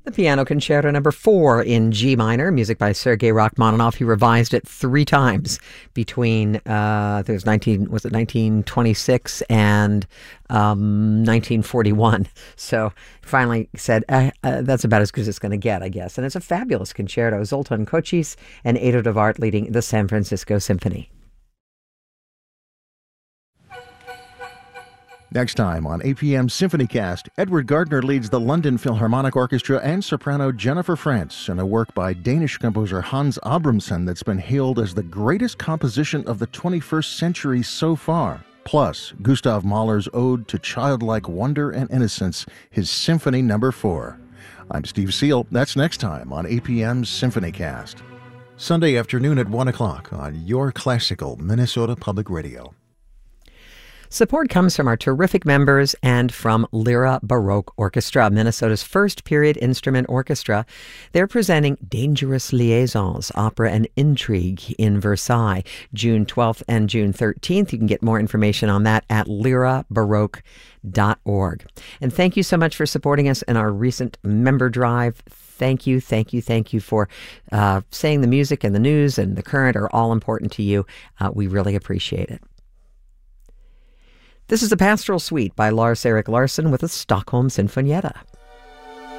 The Piano Concerto Number 4 in G minor, music by Sergei Rachmaninoff. He revised it 3 times between there's 1926 and 1941. So finally said that's about as good as it's going to get, I guess. And it's a fabulous concerto. Zoltan Kocsis and Edo de Wart leading the San Francisco Symphony. Next time on APM Symphonycast, Edward Gardner leads the London Philharmonic Orchestra and soprano Jennifer Frantz in a work by Danish composer Hans Abramson that's been hailed as the greatest composition of the 21st century so far. Plus, Gustav Mahler's ode to childlike wonder and innocence, his Symphony No. 4. I'm Steve Seal. That's next time on APM's Symphonycast. Sunday afternoon at 1 o'clock on Your Classical Minnesota Public Radio. Support comes from our terrific members and from Lyra Baroque Orchestra, Minnesota's first period instrument orchestra. They're presenting Dangerous Liaisons, Opera and Intrigue in Versailles, June 12th and June 13th. You can get more information on that at lyrabaroque.org. And thank you so much for supporting us in our recent member drive. Thank you for saying the music and the news and the current are all important to you. We really appreciate it. This is a Pastoral Suite by Lars Erik Larsson with the Stockholm Sinfonietta.